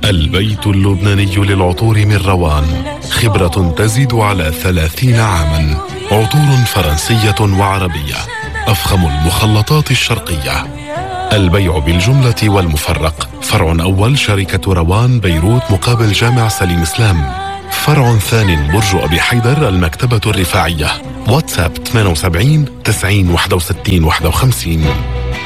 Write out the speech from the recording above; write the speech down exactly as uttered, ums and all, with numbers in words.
البيت اللبناني للعطور من روان، خبرة تزيد على ثلاثين عاما. عطور فرنسية وعربية، أفخم المخلطات الشرقية. البيع بالجملة والمفرق. فرع أول شركة روان بيروت مقابل جامع سليم إسلام. فرع ثاني برج أبي حيدر المكتبة الرفاعية. واتساب ثمانية وسبعين تسعين واحد وستين واحد وخمسين.